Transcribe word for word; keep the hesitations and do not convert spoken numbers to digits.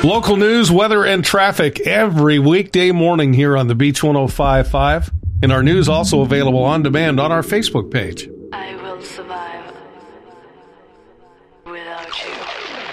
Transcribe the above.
Local news, weather, and traffic every weekday morning here on the Beach one oh five point five. And our news also available on demand on our Facebook page. I will survive without you.